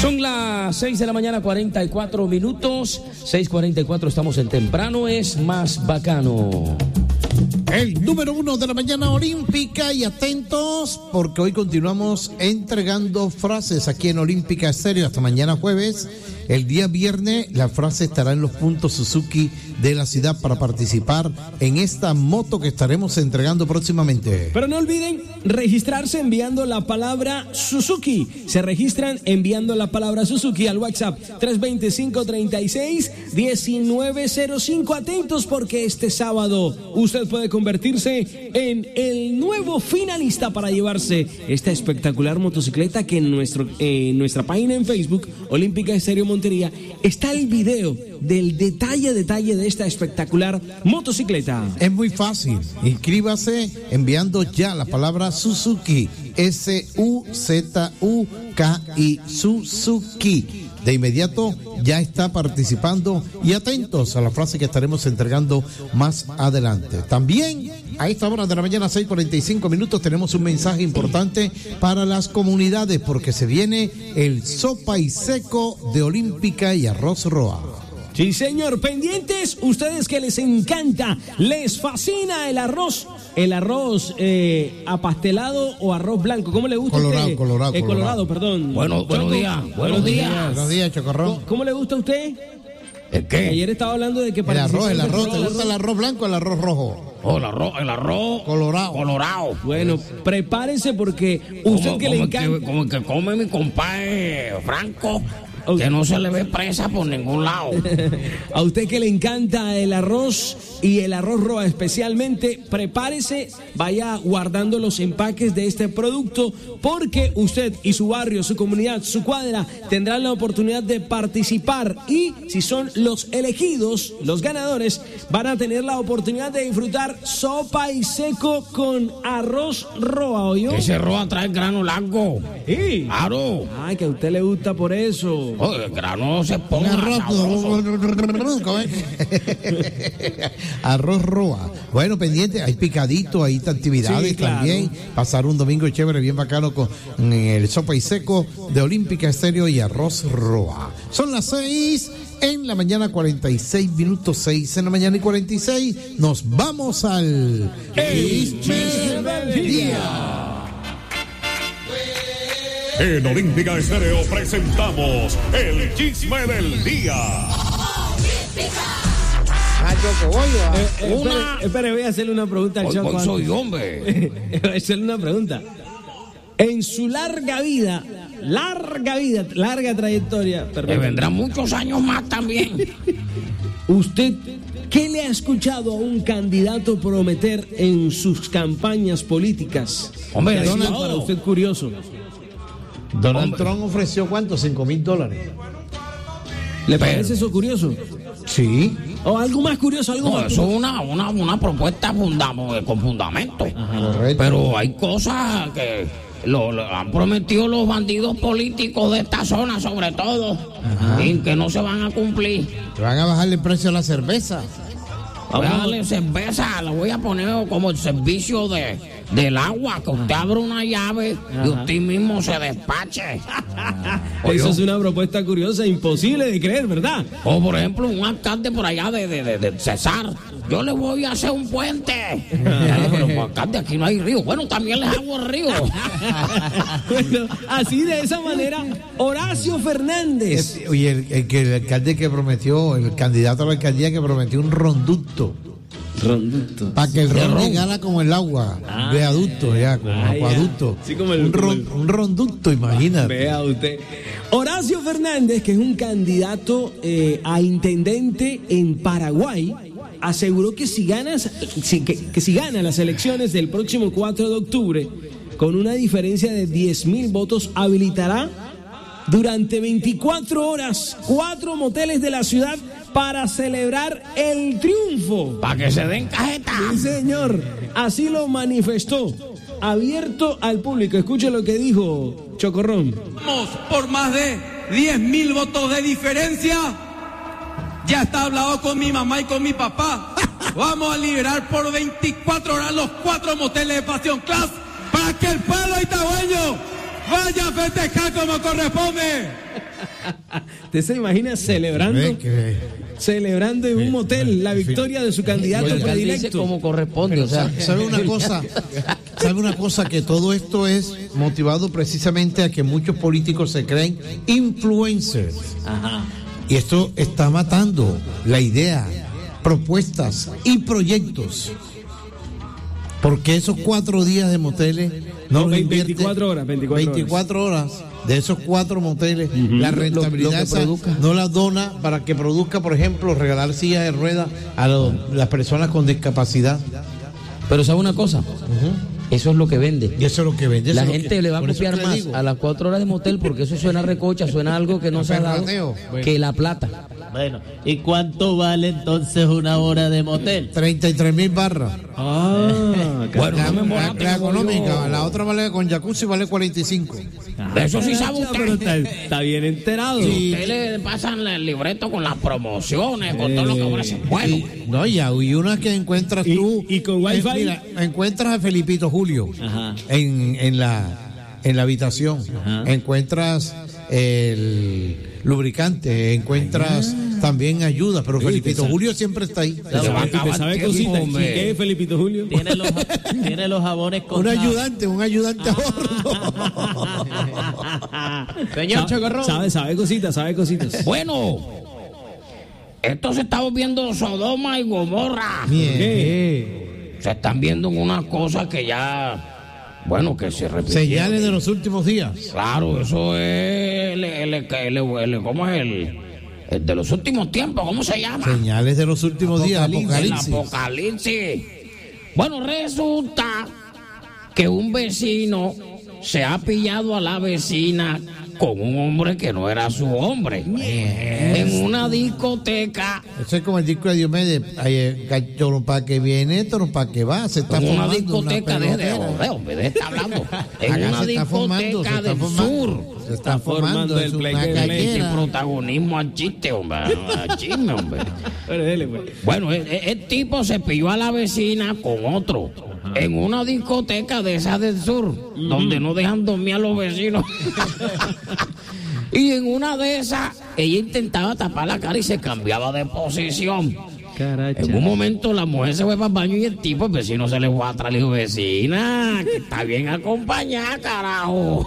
Son las 6 de la mañana, 44 minutos. 6:44, estamos en Temprano es más bacano. El número 1 de la mañana olímpica, y atentos porque hoy continuamos entregando frases aquí en Olímpica Estéreo hasta mañana jueves. El día viernes la frase estará en los puntos Suzuki de la ciudad para participar en esta moto que estaremos entregando próximamente. Pero no olviden registrarse enviando la palabra Suzuki. Se registran enviando la palabra Suzuki al WhatsApp 325-36-1905. Atentos porque este sábado usted puede convertirse en el nuevo finalista para llevarse esta espectacular motocicleta que en nuestra página en Facebook, Olímpica Estéreo Montería, está el video del detalle de esta espectacular motocicleta. Es muy fácil, inscríbase enviando ya la palabra Suzuki, S-U-Z-U-K-I, Suzuki. De inmediato ya está participando, y atentos a la frase que estaremos entregando más adelante. También a esta hora de la mañana, 6:45 minutos, tenemos un mensaje importante para las comunidades porque se viene el sopa y seco de Olímpica y Arroz Roa. Sí, señor, pendientes, ustedes que les encanta, les fascina el arroz apastelado o arroz blanco. ¿Cómo le gusta a usted? Colorado, perdón. Buenos días. Buenos días, Chocorrón. ¿Cómo le gusta a usted? ¿El qué? Ayer estaba hablando de que el arroz. ¿Te gusta el arroz blanco o el arroz rojo? Oh, el arroz colorado. Bueno, prepárense porque usted que le encanta. Como que come mi compadre Franco, que no se le ve presa por ningún lado. A usted que le encanta el arroz y el arroz roa especialmente, prepárese, vaya guardando los empaques de este producto porque usted y su barrio, su comunidad, su cuadra tendrán la oportunidad de participar, y si son los elegidos, los ganadores, van a tener la oportunidad de disfrutar sopa y seco con arroz roa, ¿oyó? Ese roa trae grano largo. Sí. Claro. Ay, que a usted le gusta por eso. Oh, el grano se pone arroz roa. Bueno, pendiente, hay picadito, hay actividades, sí, claro. También pasar un domingo chévere, bien bacano con el sopa y seco de Olímpica Estéreo y Arroz Roa. Son las 6 en la mañana, 46 minutos, 6 en la mañana y 46. Nos vamos al Chisme del Día. En Olímpica Estéreo presentamos el Chisme del Día. Espere, voy a hacerle una pregunta al Choco. Soy hombre. Voy a hacerle una pregunta. En su larga trayectoria, le vendrán muchos años más también. ¿Usted qué le ha escuchado a un candidato prometer en sus campañas políticas? Hombre, para usted curioso. Donald Trump ofreció ¿cuánto? $5,000. ¿Le parece eso curioso? Sí. ¿O algo más curioso? Eso es una propuesta con fundamento. Correcto. Pero hay cosas que lo han prometido los bandidos políticos de esta zona, sobre todo, y que no se van a cumplir. ¿Te van a bajarle el precio a la cerveza? Voy a darle cerveza, la voy a poner como el servicio del agua, que usted abre una llave y usted mismo se despache. Eso es una propuesta curiosa, imposible de creer, ¿verdad? O por ejemplo, un alcalde por allá de Cesar. Yo le voy a hacer un puente. Pero alcalde, aquí no hay río. Bueno, también les hago el río. Bueno, así de esa manera, Horacio Fernández. Oye, el alcalde que prometió, el candidato a la alcaldía que prometió un ronducto. Para que el ron llegara como el agua. Viaducto, ya, como acueducto. Sí, como un ronducto, imagínate. Vea usted. Horacio Fernández, que es un candidato a intendente en Paraguay, aseguró que si gana las elecciones del próximo 4 de octubre, con una diferencia de 10,000 votos, habilitará durante 24 horas 4 moteles de la ciudad para celebrar el triunfo. Para que se den cajeta. Sí, señor. Así lo manifestó, abierto al público. Escuche lo que dijo Chocorrón. Vamos por más de 10,000 votos de diferencia. Ya está hablado con mi mamá y con mi papá. Vamos a liberar por 24 horas los 4 moteles de Passion Class para que el pueblo itagüeño Vaya a festejar como corresponde. ¿Usted se imagina celebrando en un motel la victoria de su candidato El alcalde dice predilecto? como corresponde, o sea. ¿Sabe una cosa? ¿Sabe una cosa? Que todo esto es motivado precisamente a que muchos políticos se creen influencers. Ajá. Y esto está matando la idea, propuestas y proyectos. Porque esos 4 días de moteles no lo invierte 24 horas. De esos 4 moteles, la rentabilidad lo que esa produzca. no la dona para que produzca, por ejemplo, regalar sillas de ruedas a las personas con discapacidad. Pero ¿sabe una cosa? Eso es lo que vende. Y eso es lo que vende. La eso es lo gente que- le va a por eso copiar te más digo. a las 4 horas de motel porque eso suena recocha, suena algo que no se ha dado Perrateo. que la plata. Bueno, ¿y cuánto vale entonces una hora de motel? 33,000 barras. Bueno, La, no me la- moleste, la como económica, yo. la otra vale con jacuzzi vale 45. De eso sí sabe Pero usted. está bien enterado. Usted le pasan el libreto con las promociones, con todo lo que ofrecen. Bueno, No, y una que encuentras ¿Y- tú. y con wifi? Mira, encuentras a Felipito Julio Ajá. en la habitación. Encuentras el lubricante, encuentras también ayuda, pero Felipito Julio siempre está ahí. se va a acabar ¿Usted sabe el tiempo, cositas? hombre. ¿Qué es Felipito Julio? Tiene los jabones con Un ayudante a bordo. Señor Chocorrón. Sabe cositas. bueno. Esto se está viendo Sodoma y Gomorra. ¿Qué? Se están viendo unas cosas que ya, bueno, que se repiten. Señales de los últimos días. Claro, eso es ¿cómo es el de los últimos tiempos? ¿Cómo se llama? Señales de los últimos días. El Apocalipsis. apocalipsis. Bueno, resulta que un vecino se ha pillado a la vecina con un hombre que no era su hombre. En una discoteca. Eso es como el disco de Diomedes. Toro pa' que viene, toro pa' que va. Se está En una formando discoteca una pelotera. hombre, de está hablando. En Acá una se está formando, discoteca se está del formando. sur. Se está formando, el es play una que Este gallera. protagonismo al chiste, hombre. Al chisme, hombre. Bueno, dele, pues. Bueno, el tipo se pilló a la vecina con otro. En una discoteca de esas del sur, donde no dejan dormir a los vecinos. Y en una de esas, ella intentaba tapar la cara y se cambiaba de posición. En un momento la mujer se fue para el baño y el tipo, el vecino se le fue atrás y le dijo, vecina, que está bien acompañada, carajo.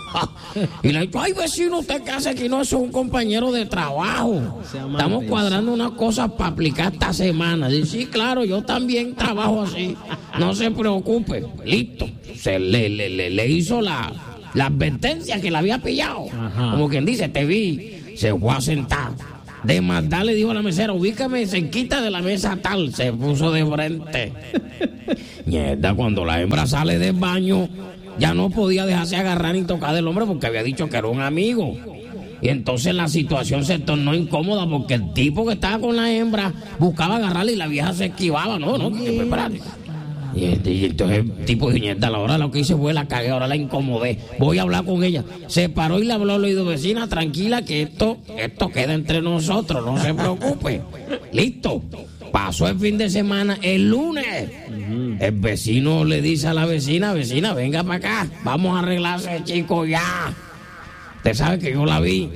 Y le dijo, ay vecino, ¿usted qué hace aquí? No, eso es un compañero de trabajo. Estamos cuadrando unas cosas para aplicar esta semana. Dice, sí, claro, yo también trabajo así. No se preocupe. Listo. Se le hizo la advertencia que la había pillado. Como quien dice, te vi. Se fue a sentar. De maldad le dijo a la mesera, ubícame cerquita de la mesa tal. Se puso de frente. Mierda, cuando la hembra sale del baño, ya no podía dejarse agarrar ni tocar del hombre porque había dicho que era un amigo. Y entonces la situación se tornó incómoda porque el tipo que estaba con la hembra buscaba agarrarla y la vieja se esquivaba. No, espérate. Y entonces el tipo de mierda, a la hora lo que hice fue la cagué, ahora la incomodé. Voy a hablar con ella. Se paró y le habló al oído, vecina, tranquila que esto queda entre nosotros, no se preocupe. Listo. Pasó el fin de semana, el lunes. El vecino le dice a la vecina, venga para acá, vamos a arreglar ese chico ya. Usted sabe que yo la vi.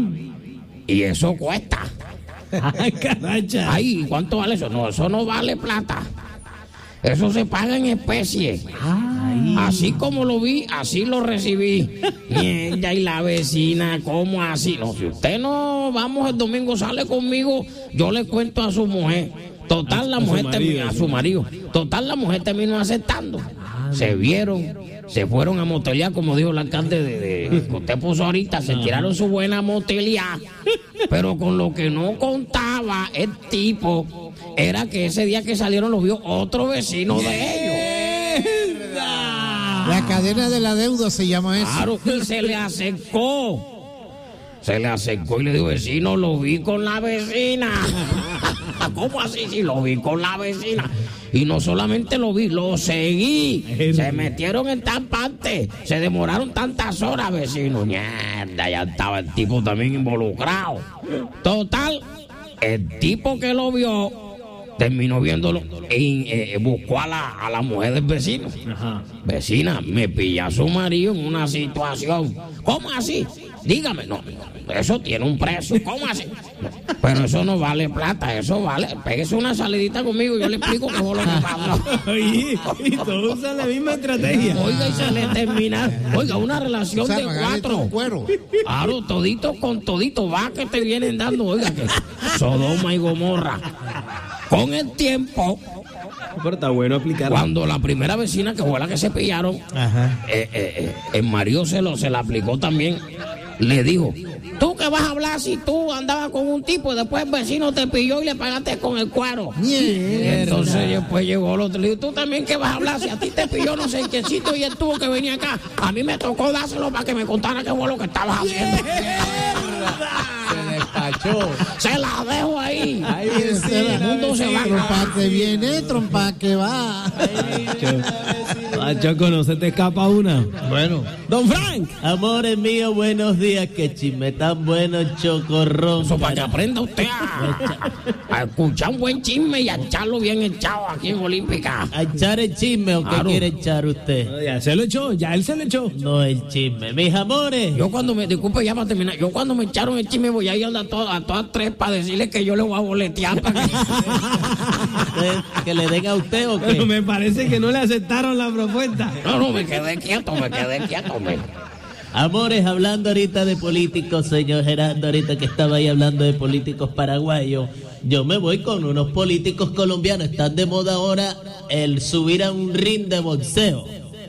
Y eso cuesta. Caracha. Ay, ¿cuánto vale eso? No, eso no vale plata. Eso se paga en especie. Así como lo vi, así lo recibí. Mierda, y la vecina, ¿cómo así? No, si usted no vamos el domingo, sale conmigo, yo le cuento a su mujer. Total, la mujer terminó, a su marido. Total, la mujer terminó aceptando. Se vieron, se fueron a motelear, como dijo el alcalde que usted puso ahorita, se tiraron su buena motelear. Pero con lo que no contaba el tipo era que ese día que salieron los vio otro vecino de ellos. La cadena de la deuda se llama eso. Claro, y se le acercó. Se le acercó y le dijo, vecino, lo vi con la vecina. ¿Cómo así? Sí, lo vi con la vecina. Y no solamente lo vi, lo seguí. Se metieron en tan parte. Se demoraron tantas horas, vecino. Mierda, ya estaba el tipo también involucrado. Total, el tipo que lo vio terminó viéndolo y buscó a la mujer del vecino. Ajá. Vecina, me pilla a su marido en una situación. ¿Cómo así? Dígame, no, eso tiene un precio. ¿Cómo así? Pero eso no vale plata, eso vale. Pégese una salidita conmigo y yo le explico qué fue lo que pasó. Oye, y todos usan la misma estrategia. Oiga, y se le termina. Oiga, una relación de 4. Claro, todito con todito, va que te vienen dando. Oiga, que Sodoma y Gomorra. Con el tiempo, Pero está bueno aplicarlo. cuando la primera vecina, que fue la que se pillaron, el marido se la aplicó también. Le dijo, ¿tú qué vas a hablar si tú andabas con un tipo y después el vecino te pilló y le pagaste con el cuero? Entonces después llegó el otro y le dijo, ¿tú también qué vas a hablar si a ti te pilló no sé en qué sitio y él tuvo que venir acá? A mí me tocó dárselo para que me contara qué fue lo que estabas haciendo. Se despachó. Se la dejo ahí. Ay, El mundo se va. Trompa que viene, trompa que va. Choco, no se te escapa una. Bueno, Don Frank. Amores míos, buenos días. Qué chisme tan bueno, Chocorrón. Eso para que aprenda usted a escuchar un buen chisme y a echarlo bien echado aquí en Olímpica. ¿A echar el chisme o qué Claro. quiere echar usted? Ya se lo echó, ya él se lo echó. No el chisme. Mis amores. Yo cuando me, disculpe ya para terminar, yo cuando me echaron el chisme voy a ir a todas tres para decirles que yo le voy a boletear para que... ¿Que le den a usted o Pero qué? me parece que no le aceptaron la propuesta. No, me quedé quieto, me. Amores, hablando ahorita de políticos, señor Gerardo, ahorita que estaba ahí hablando de políticos paraguayos, yo me voy con unos políticos colombianos. Están de moda ahora el subir a un ring de boxeo.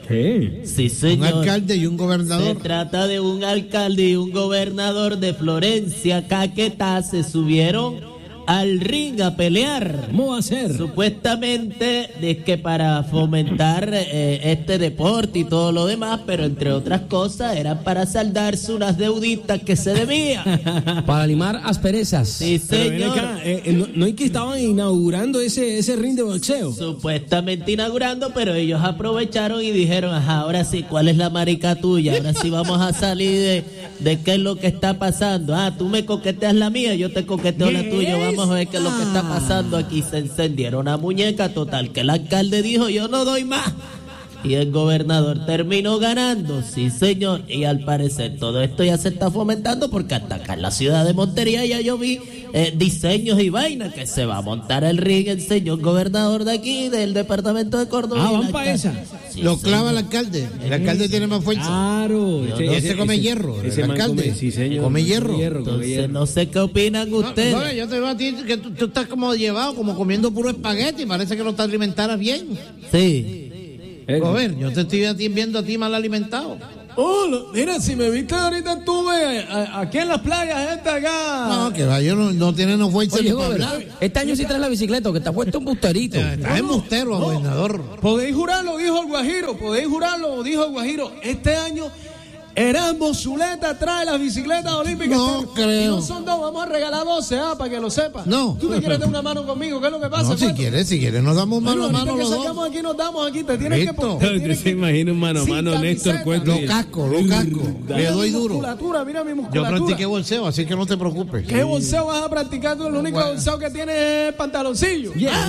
Sí, un señor. alcalde y un Se gobernador. trata de un alcalde y un gobernador de Florencia, Caquetá, se subieron al ring a pelear. ¿Cómo va a ser? Supuestamente es que para fomentar este deporte y todo lo demás, pero entre otras cosas era para saldarse unas deuditas que se debían. Para limar asperezas. Sí, Pero ven señor. acá, no es que estaban inaugurando ese ring de boxeo. Supuestamente inaugurando, pero ellos aprovecharon y dijeron, ajá, ahora sí, ¿cuál es la marica tuya? Ahora sí vamos a salir de qué es lo que está pasando. Ah, tú me coqueteas la mía, yo te coqueteo la tuya, vamos a ver qué es lo que está pasando aquí. Se encendieron a muñeca, total, que el alcalde dijo, yo no doy más. Y el gobernador terminó ganando, sí señor, y al parecer todo esto ya se está fomentando porque hasta acá en la ciudad de Montería ya yo vi diseños y vainas que se va a montar el ring el señor gobernador de aquí, del departamento de Córdoba. Ah, Y van la para ca- esa. Sí, Lo clava el señor. alcalde. El alcalde tiene más fuerza. Claro. Ese come hierro, el man alcalde. come, sí, señor. Come hierro. come Entonces hierro. no sé qué opinan ustedes. No, yo te digo a ti que tú estás como llevado, como comiendo puro espagueti. Parece que no te alimentaras bien. Sí. Joder, yo te estoy viendo a ti mal alimentado. Oh, mira, si me viste ahorita estuve aquí en las playas, acá. No, que va, yo no tiene no fuerza Oye, ni para joven, hablar. este año sí traes la bicicleta, que te ha puesto un busterito. Estás embustero, gobernador. Podéis jurarlo, dijo el Guajiro. Podéis jurarlo, dijo el Guajiro. Este año Erasmo Zuleta trae las bicicletas olímpicas. No creo. No son dos, vamos a regalar 12, para que lo sepas. No. ¿Tú te quieres dar una mano conmigo? ¿Qué es lo que pasa? No, si quieres, nos damos mano a Bueno, mano ahorita que los dos. sacamos aquí, nos damos aquí. Te tienes Listo. que poner. Se imagina un mano a mano, Néstor Cuento. Lo casco. Le doy duro. Mira mi Yo musculatura. practiqué bolseo, así que no te preocupes. ¿Qué bolseo vas a practicar tú? El único bolseo que tienes es pantaloncillo.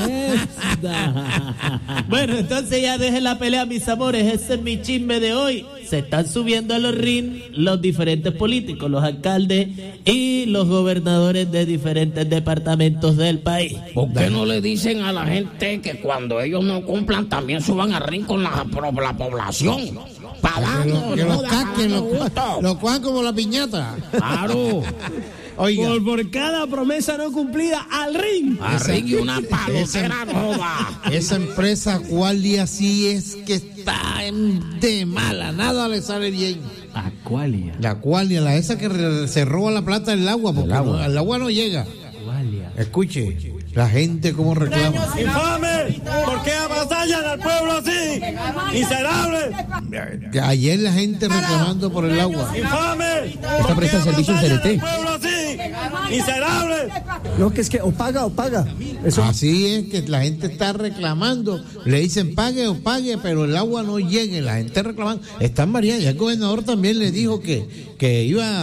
Bueno, entonces ya dejen la pelea, mis amores. Ese es mi chisme de hoy. Se están subiendo a los ring los diferentes políticos, los alcaldes y los gobernadores de diferentes departamentos del país. ¿Por qué no le dicen a la gente que cuando ellos no cumplan también suban al ring con la población? Para darnos, Que no, los para casquen, darnos gusto. los cojan como la piñata. Claro, Oiga, Por cada promesa no cumplida, al ring. al ring y una palocera nueva. esa empresa Qualia sí es que está de mala, nada le sale bien. Aqualia. La Qualia, esa que se roba la plata del agua, porque el agua no llega. Escuche, la gente como reclama. ¡Infame! ¿Por qué avasallan al pueblo así? ¡Miserables! Ayer la gente reclamando por el agua. ¡Infame! Esta presta servicio en CRT. al pueblo así? ¡Miserables! No, que es que o paga. Eso. Así es que la gente está reclamando. Le dicen pague o pague, pero el agua no llega. La gente reclamando. Está María, ya el gobernador también le dijo que iba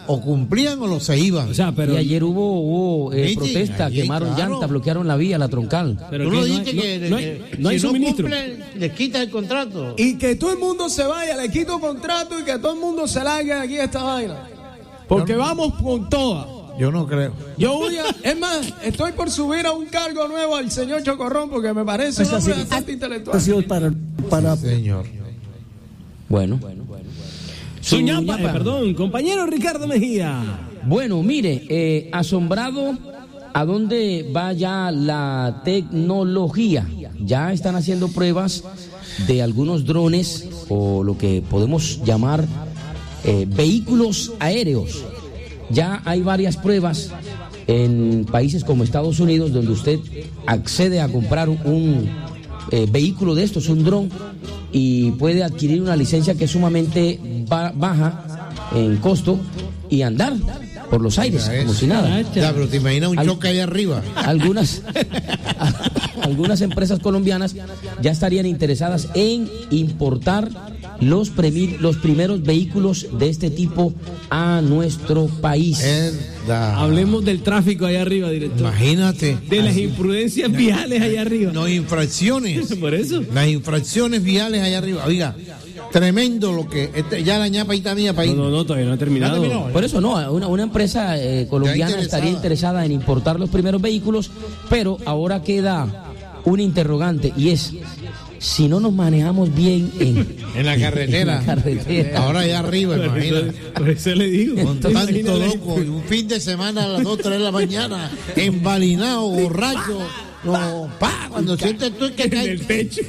o cumplían o se iban. O sea, pero Y ayer hubo Mitin, protesta, ayer, quemaron claro. llantas, bloquearon la vía, la troncal. pero Tú que no no dijiste hay- que no hay si suministro. cumplen, les quitas el contrato. Y que todo el mundo se vaya, le quito contrato y que todo el mundo se largue de aquí a esta vaina. Porque vamos con toda. Yo no creo. Yo voy a, es más, estoy por subir a un cargo nuevo al señor Chocorrón porque me parece un Pues así- hombre bastante intelectual. Ha sido para Señor. Bueno. Suñapa, Suñapa. perdón, compañero Ricardo Mejía. Bueno, mire, asombrado a dónde va ya la tecnología. Ya están haciendo pruebas de algunos drones o lo que podemos llamar vehículos aéreos. Ya hay varias pruebas en países como Estados Unidos donde usted accede a comprar un vehículo de estos, un dron, y puede adquirir una licencia que es sumamente baja en costo y andar por los aires como si nada. Ya, pero te imaginas un choque ahí arriba. Algunas empresas colombianas ya estarían interesadas en importar los primeros vehículos de este tipo a nuestro país. Hablemos del tráfico allá arriba, director. Imagínate. De las imprudencias viales allá arriba. No, infracciones. Por eso. Las infracciones viales allá arriba. Oiga, tremendo lo que... ya la ñapa ahí está mía para ir. No, todavía no ha terminado. ¿Ya terminó? Por eso no, una empresa colombiana Ya estaría interesada en importar los primeros vehículos, pero ahora queda un interrogante y es, si no nos manejamos bien En la carretera. en la carretera. Ahora allá arriba, imagínate. Por eso le digo. Con tanto loco, y un fin de semana a las 2, 3 de la mañana, embalinado, borracho. No, cuando sientes tú que En cae. el techo.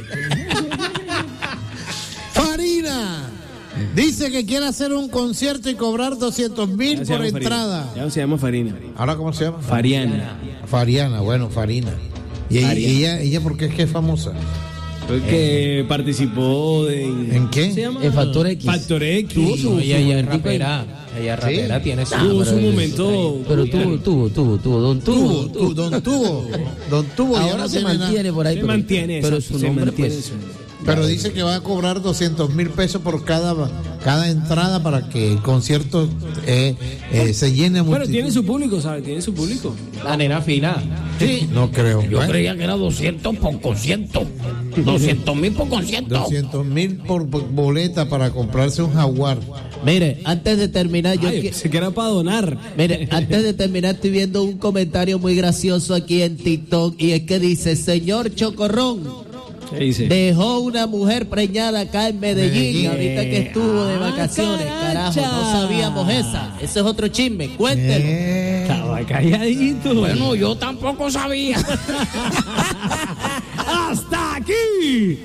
Farina dice que quiere hacer un concierto y cobrar 200,000 Ya se por llama entrada. Farina. Ya no se llama Farina. ¿Ahora cómo se llama? Fariana. Fariana, bueno, Farina. Y ella ¿por qué es que es famosa? Porque participó ¿En qué? ¿Cómo se llama? En Factor X. Factor X. Tuvo su Ella es momentico ahí. rapera. Ella es rapera, tiene su... Tuvo su momento. Pero tuvo, don tuvo. Don Tuvo, ya Ahora no se tiene mantiene nada. por ahí. Se pero- mantiene, pero exacto, su se nombre, mantiene pues, su- Pero dice que va a cobrar 200,000 pesos por cada entrada para que el concierto se llene a Pero multitud. tiene su público, ¿sabes? Tiene su público. La nena fina. Sí, no creo. Yo Bueno, creía que era 200 por concierto. 200,000 por concierto. 200,000 por boleta para comprarse un Jaguar. Mire, antes de terminar, Se queda para donar. Mire, antes de terminar estoy viendo un comentario muy gracioso aquí en TikTok y es que dice, señor Chocorrón, ¿Qué dice? dejó una mujer preñada acá en Medellín, Medellín. ahorita que estuvo de vacaciones, carajo, no sabíamos esa. Ese es otro chisme, cuéntelo. Estaba calladito. Bueno, yo tampoco sabía. ¡Hasta aquí!